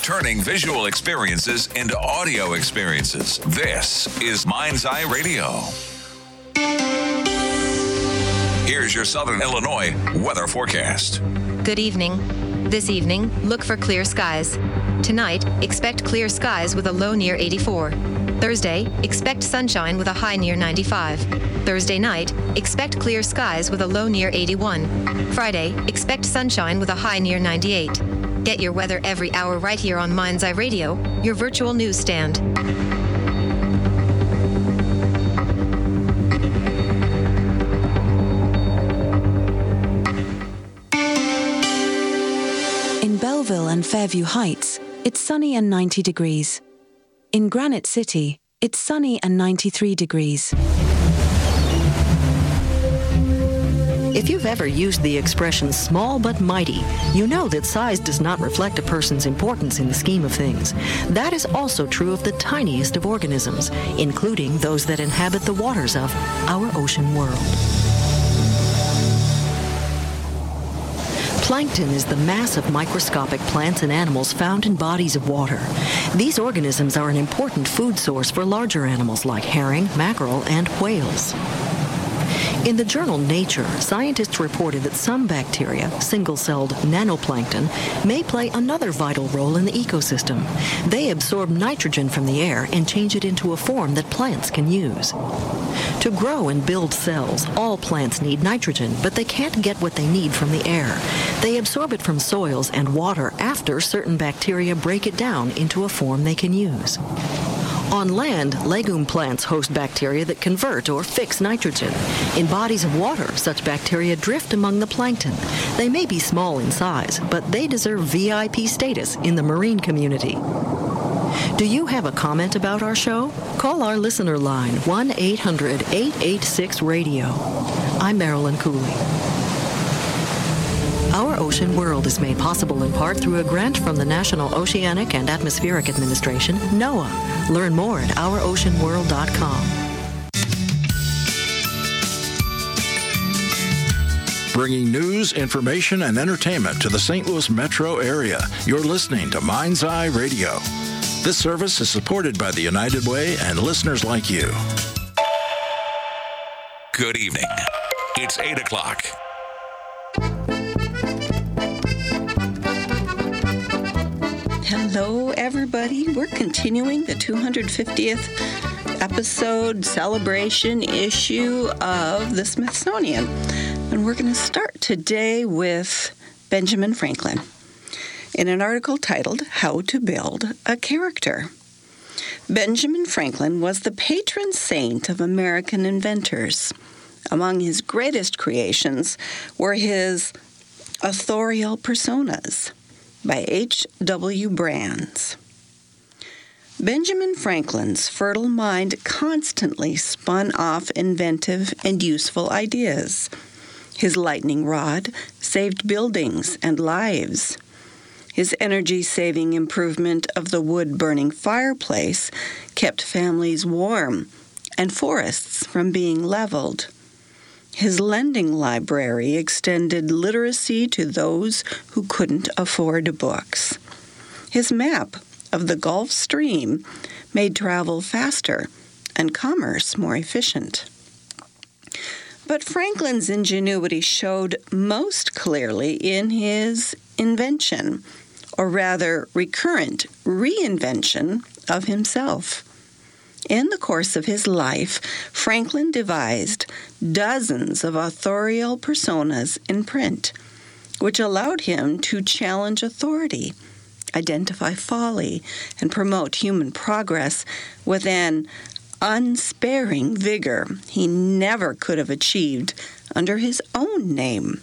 turning visual experiences into audio experiences. This is Mind's Eye Radio. Here's your Southern Illinois weather forecast. Good evening. This evening, look for clear skies. Tonight, expect clear skies with a low near 84. Thursday, expect sunshine with a high near 95. Thursday night, expect clear skies with a low near 81. Friday, expect sunshine with a high near 98. Get your weather every hour right here on Mind's Eye Radio, your virtual newsstand. In Belleville and Fairview Heights, it's sunny and 90 degrees. In Granite City, it's sunny and 93 degrees. If you've ever used the expression small but mighty, you know that size does not reflect a person's importance in the scheme of things. That is also true of the tiniest of organisms, including those that inhabit the waters of our ocean world. Plankton is the mass of microscopic plants and animals found in bodies of water. These organisms are an important food source for larger animals like herring, mackerel, and whales. In the journal Nature, scientists reported that some bacteria, single-celled nanoplankton, may play another vital role in the ecosystem. They absorb nitrogen from the air and change it into a form that plants can use. To grow and build cells, all plants need nitrogen, but they can't get what they need from the air. They absorb it from soils and water after certain bacteria break it down into a form they can use. On land, legume plants host bacteria that convert or fix nitrogen. In bodies of water, such bacteria drift among the plankton. They may be small in size, but they deserve VIP status in the marine community. Do you have a comment about our show? Call our listener line, 1-800-886-RADIO. I'm Marilyn Cooley. Our Ocean World is made possible in part through a grant from the National Oceanic and Atmospheric Administration, NOAA. Learn more at ouroceanworld.com. Bringing news, information, and entertainment to the St. Louis metro area. You're listening to Mind's Eye Radio. This service is supported by the United Way and listeners like you. Good evening. It's 8 o'clock. Hello, everybody. We're continuing the 250th episode celebration issue of the Smithsonian. And we're going to start today with Benjamin Franklin in an article titled, How to Build a Character. Benjamin Franklin was the patron saint of American inventors. Among his greatest creations were his authorial personas by H.W. Brands. Benjamin Franklin's fertile mind constantly spun off inventive and useful ideas. His lightning rod saved buildings and lives. His energy-saving improvement of the wood-burning fireplace kept families warm and forests from being leveled. His lending library extended literacy to those who couldn't afford books. His map of the Gulf Stream made travel faster and commerce more efficient. But Franklin's ingenuity showed most clearly in his invention, or rather recurrent reinvention of himself. In the course of his life, Franklin devised dozens of authorial personas in print, which allowed him to challenge authority, identify folly, and promote human progress with an unsparing vigor he never could have achieved under his own name.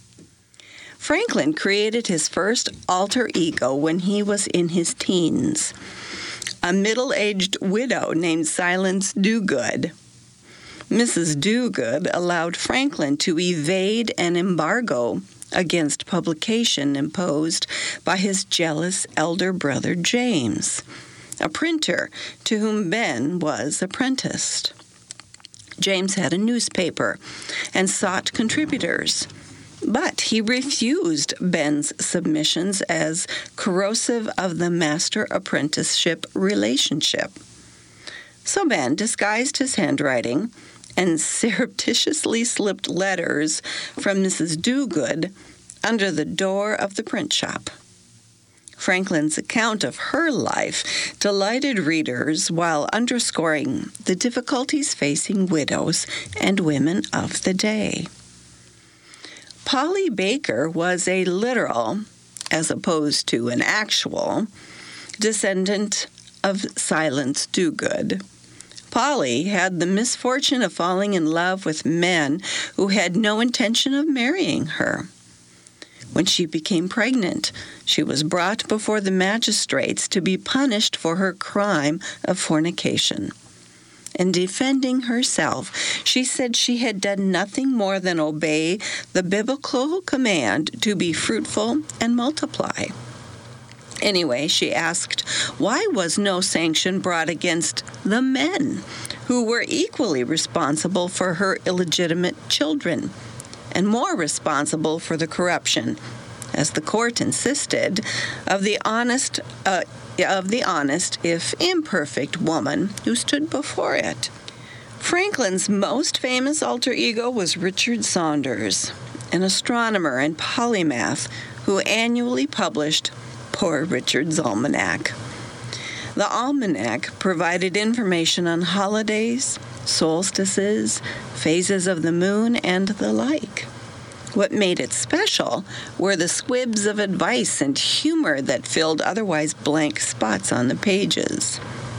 Franklin created his first alter ego when he was in his teens, a middle-aged widow named Silence Dogood. Mrs. Dogood allowed Franklin to evade an embargo against publication imposed by his jealous elder brother James, a printer to whom Ben was apprenticed. James had a newspaper and sought contributors, But he refused Ben's submissions as corrosive of the master-apprenticeship relationship. So Ben disguised his handwriting and surreptitiously slipped letters from Mrs. Dogood under the door of the print shop. Franklin's account of her life delighted readers while underscoring the difficulties facing widows and women of the day. Polly Baker was a literal, as opposed to an actual, descendant of Silas Dogood. Polly had the misfortune of falling in love with men who had no intention of marrying her. When she became pregnant, she was brought before the magistrates to be punished for her crime of fornication. In defending herself, she said she had done nothing more than obey the biblical command to be fruitful and multiply. Anyway, she asked, why was no sanction brought against the men who were equally responsible for her illegitimate children and more responsible for the corruption, as the court insisted, of the honest, if imperfect, woman who stood before it. Franklin's most famous alter ego was Richard Saunders, an astronomer and polymath who annually published Poor Richard's Almanac. The almanac provided information on holidays, solstices, phases of the moon, and the like. What made it special were the squibs of advice and humor that filled otherwise blank spots on the pages.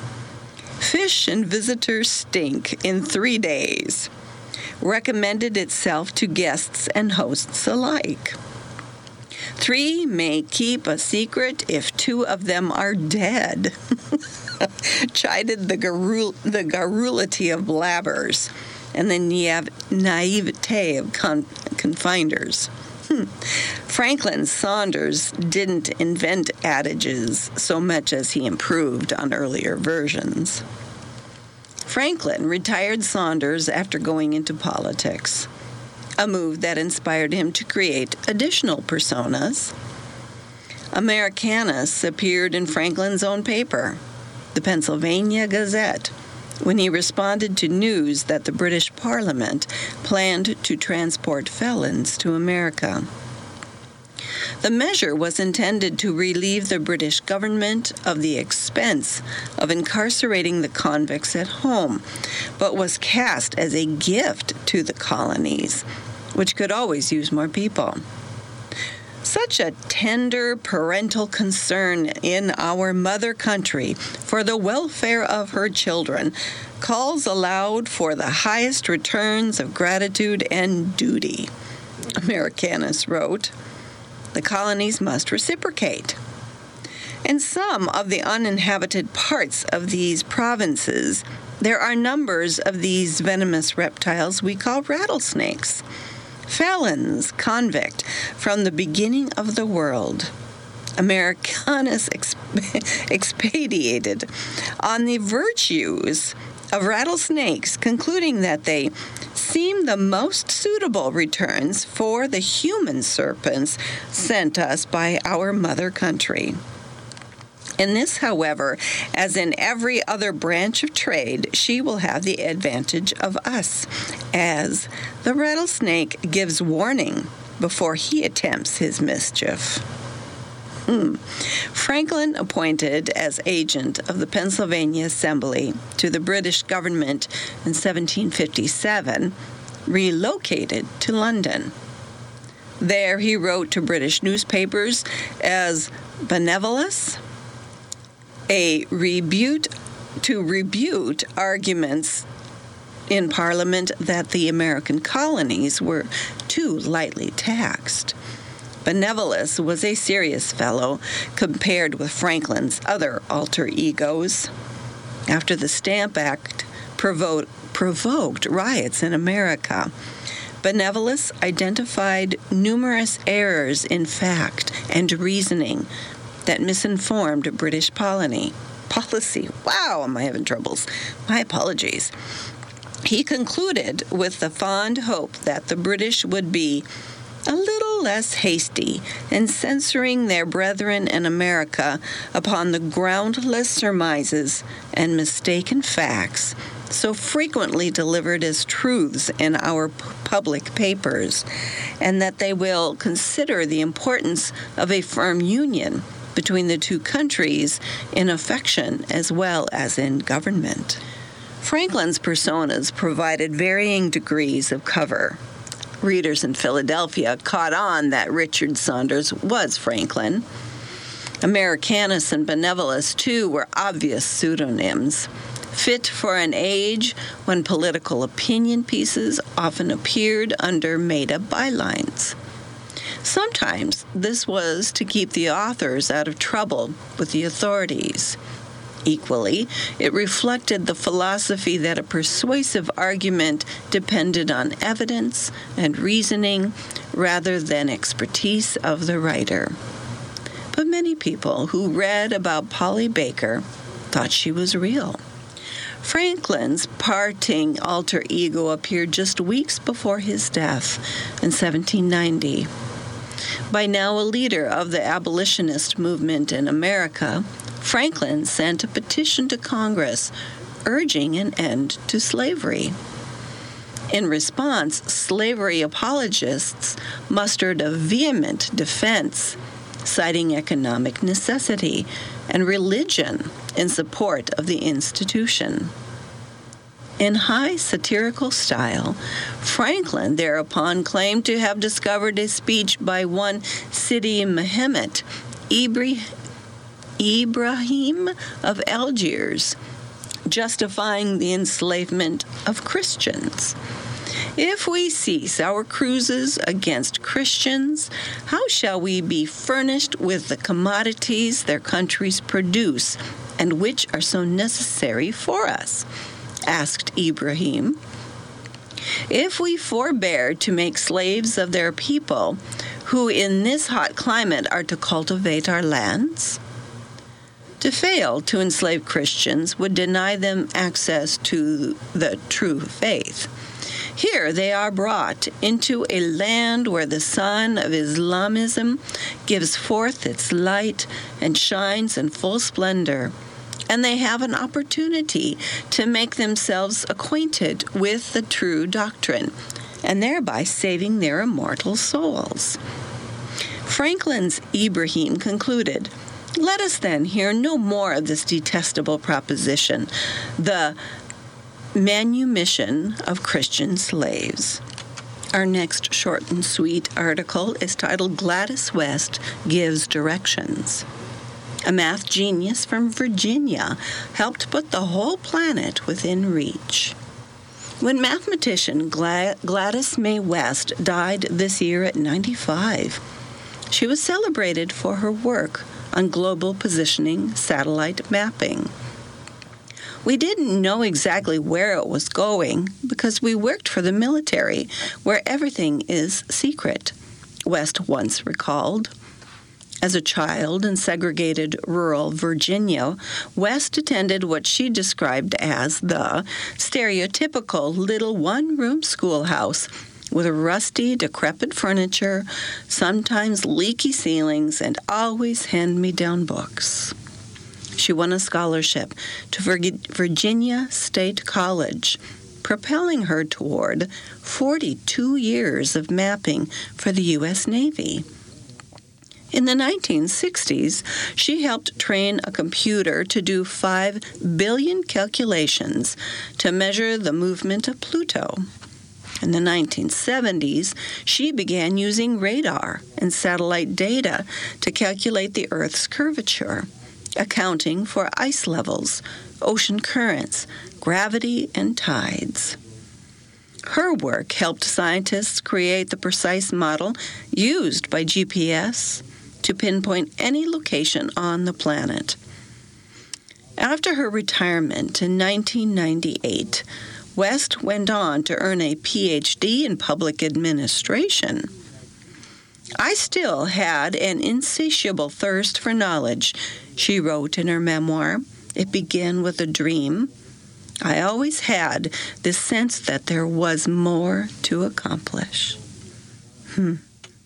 Fish and visitors stink in 3 days recommended itself to guests and hosts alike. 3 may keep a secret if 2 of them are dead. Chided the garrulity of blabbers and the naivete of confiders. Franklin Saunders didn't invent adages so much as he improved on earlier versions. Franklin retired Saunders after going into politics, a move that inspired him to create additional personas. Americanus appeared in Franklin's own paper, the Pennsylvania Gazette, when he responded to news that the British Parliament planned to transport felons to America. The measure was intended to relieve the British government of the expense of incarcerating the convicts at home, but was cast as a gift to the colonies, which could always use more people. Such a tender parental concern in our mother country for the welfare of her children calls aloud for the highest returns of gratitude and duty. Americanus wrote, the colonies must reciprocate. In some of the uninhabited parts of these provinces, there are numbers of these venomous reptiles we call rattlesnakes. Felons, convict, from the beginning of the world. Americanus expatiated on the virtues of rattlesnakes, concluding that they seem the most suitable returns for the human serpents sent us by our mother country. In this, however, as in every other branch of trade, she will have the advantage of us, as the rattlesnake gives warning before he attempts his mischief. Franklin, appointed as agent of the Pennsylvania Assembly to the British government in 1757, relocated to London. There he wrote to British newspapers as benevolous, to rebut arguments in Parliament that the American colonies were too lightly taxed. Benevolus was a serious fellow compared with Franklin's other alter egos. After the Stamp Act provoked riots in America, Benevolus identified numerous errors in fact and reasoning that misinformed British policy. Wow, am I having troubles? My apologies. He concluded with the fond hope that the British would be a little less hasty in censoring their brethren in America upon the groundless surmises and mistaken facts so frequently delivered as truths in our public papers, and that they will consider the importance of a firm union between the two countries in affection as well as in government. Franklin's personas provided varying degrees of cover. Readers in Philadelphia caught on that Richard Saunders was Franklin. Americanus and Benevolus, too, were obvious pseudonyms, fit for an age when political opinion pieces often appeared under made-up bylines. Sometimes this was to keep the authors out of trouble with the authorities. Equally, it reflected the philosophy that a persuasive argument depended on evidence and reasoning rather than expertise of the writer. But many people who read about Polly Baker thought she was real. Franklin's parting alter ego appeared just weeks before his death in 1790. By now a leader of the abolitionist movement in America, Franklin sent a petition to Congress urging an end to slavery. In response, slavery apologists mustered a vehement defense, citing economic necessity and religion in support of the institution. In high satirical style, Franklin thereupon claimed to have discovered a speech by one Sidi Mehemet Ibrahim of Algiers, justifying the enslavement of Christians. If we cease our cruises against Christians, how shall we be furnished with the commodities their countries produce and which are so necessary for us? Asked Ibrahim. If we forbear to make slaves of their people, who in this hot climate are to cultivate our lands? To fail to enslave Christians would deny them access to the true faith. Here they are brought into a land where the sun of Islamism gives forth its light and shines in full splendor, and they have an opportunity to make themselves acquainted with the true doctrine, and thereby saving their immortal souls. Franklin's Ibrahim concluded, "Let us then hear no more of this detestable proposition, the manumission of Christian slaves." Our next short and sweet article is titled Gladys West Gives Directions. A math genius from Virginia helped put the whole planet within reach. When mathematician Gladys May West died this year at 95, she was celebrated for her work on global positioning satellite mapping. We didn't know exactly where it was going because we worked for the military, where everything is secret, West once recalled. As a child in segregated rural Virginia, West attended what she described as the stereotypical little one-room schoolhouse with rusty, decrepit furniture, sometimes leaky ceilings, and always hand-me-down books. She won a scholarship to Virginia State College, propelling her toward 42 years of mapping for the U.S. Navy. In the 1960s, she helped train a computer to do 5 billion calculations to measure the movement of Pluto. In the 1970s, she began using radar and satellite data to calculate the Earth's curvature, accounting for ice levels, ocean currents, gravity, and tides. Her work helped scientists create the precise model used by GPS to pinpoint any location on the planet. After her retirement in 1998, West went on to earn a PhD in public administration. "I still had an insatiable thirst for knowledge," she wrote in her memoir. "It began with a dream. I always had this sense that there was more to accomplish."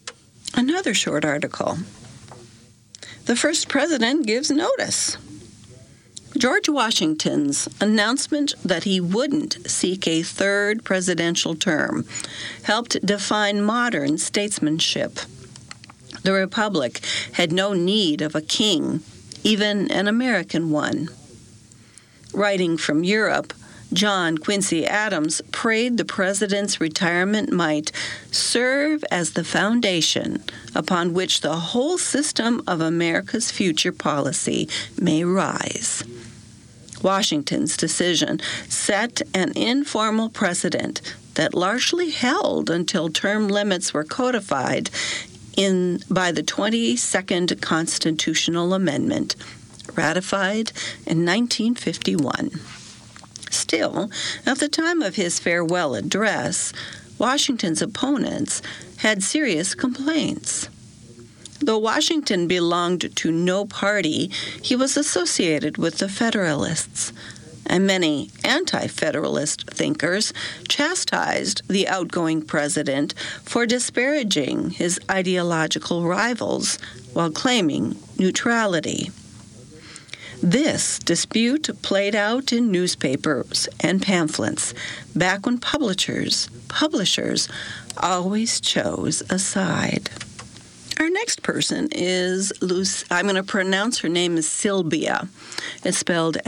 Another short article. The first president gives notice. George Washington's announcement that he wouldn't seek a third presidential term helped define modern statesmanship. The Republic had no need of a king, even an American one. Writing from Europe, John Quincy Adams prayed the president's retirement might serve as the foundation upon which the whole system of America's future policy may rise. Washington's decision set an informal precedent that largely held until term limits were codified by the 22nd Constitutional Amendment, ratified in 1951. Still, at the time of his farewell address, Washington's opponents had serious complaints. Though Washington belonged to no party, he was associated with the Federalists, and many anti-Federalist thinkers chastised the outgoing president for disparaging his ideological rivals while claiming neutrality. This dispute played out in newspapers and pamphlets back when publishers always chose a side. Our next person is I'm going to pronounce her name as Sylbia. It's spelled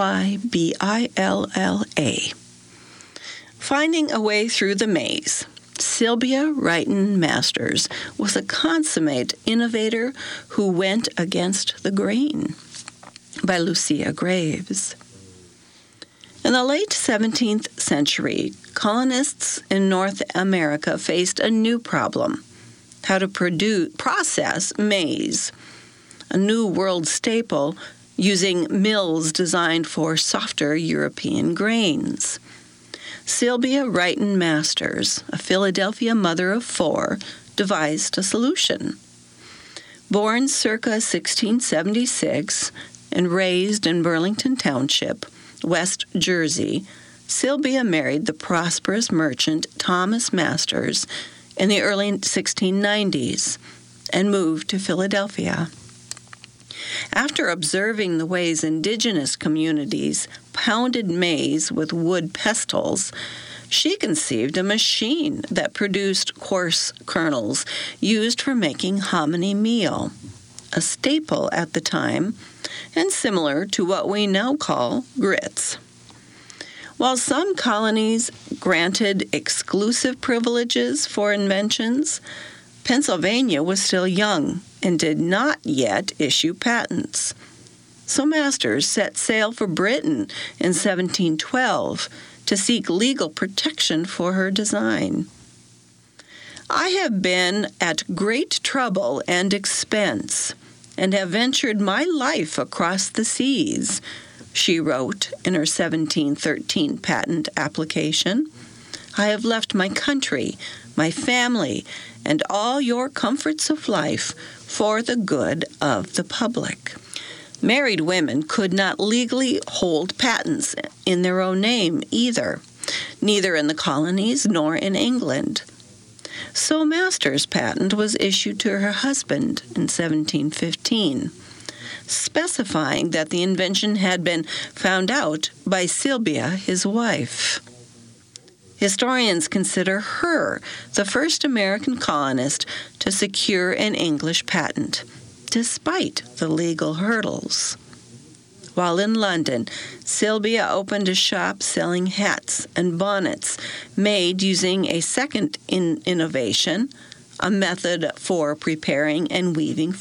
Sybilla. Finding a way through the maze. Sylbia Wrighton Masters was a consummate innovator who went against the grain. By Lucia Graves. In the late 17th century, colonists in North America faced a new problem: how to process maize, a new world staple using mills designed for softer European grains. Sylbia Wrighton Masters, a Philadelphia mother of four, devised a solution. Born circa 1676 and raised in Burlington Township, West Jersey, Sylbia married the prosperous merchant Thomas Masters in the early 1690s and moved to Philadelphia. After observing the ways indigenous communities pounded maize with wood pestles, she conceived a machine that produced coarse kernels used for making hominy meal, a staple at the time and similar to what we now call grits. While some colonies granted exclusive privileges for inventions, Pennsylvania was still young and did not yet issue patents. So Masters set sail for Britain in 1712 to seek legal protection for her design. I have been at great trouble and expense and have ventured my life across the seas, she wrote in her 1713 patent application. I have left my country, my family, and all your comforts of life for the good of the public. Married women could not legally hold patents in their own name either, neither in the colonies nor in England. So Masters' patent was issued to her husband in 1715, specifying that the invention had been found out by Sylbia, his wife. Historians consider her the first American colonist to secure an English patent, despite the legal hurdles. While in London, Sylbia opened a shop selling hats and bonnets made using a second innovation, a method for preparing and weaving